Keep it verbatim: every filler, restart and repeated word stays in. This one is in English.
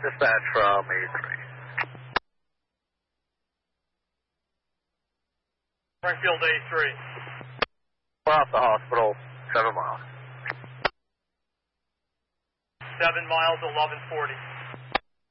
Dispatch from A three. Springfield A three. Off the hospital, seven miles. Seven miles, eleven forty.